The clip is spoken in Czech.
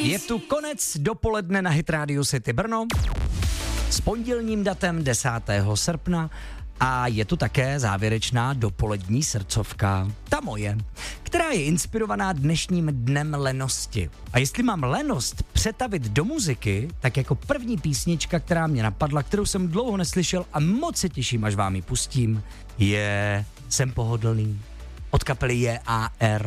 Je tu konec dopoledne na Hit Radio City Brno s pondělním datem 10. srpna a je tu také závěrečná dopolední srdcovka, ta moje, která je inspirovaná dnešním dnem lenosti. A jestli mám lenost přetavit do muziky, tak jako první písnička, která mě napadla, kterou jsem dlouho neslyšel a moc se těším, až vám ji pustím, je Jsem pohodlný od kapely JAR.